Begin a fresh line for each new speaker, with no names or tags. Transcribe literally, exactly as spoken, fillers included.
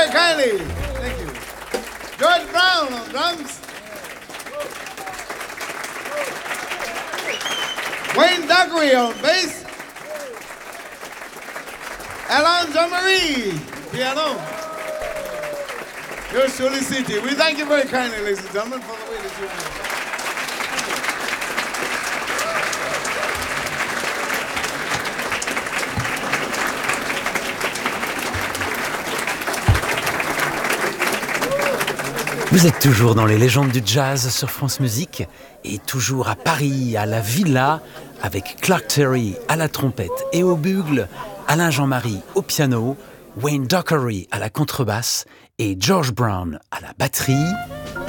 very kindly. Thank you. George Brown on drums. Wayne Dockery on bass. Alan Jean-Marie, piano. Yours truly, C T. We thank you very kindly, ladies and gentlemen, for the way that you are.
Vous êtes toujours dans les légendes du jazz sur France Musique et toujours à Paris, à la Villa, avec Clark Terry à la trompette et au bugle, Alain Jean-Marie au piano, Wayne Dockery à la contrebasse et George Brown à la batterie.